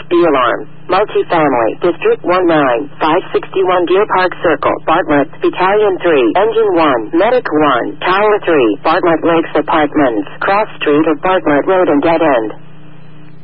B-Alarm, Multifamily, District 19, 561 Deer Park Circle, Bartlett, Battalion 3, Engine 1, Medic 1, Tower 3, Bartlett Lakes Apartments, Cross Street of Bartlett Road and Dead End.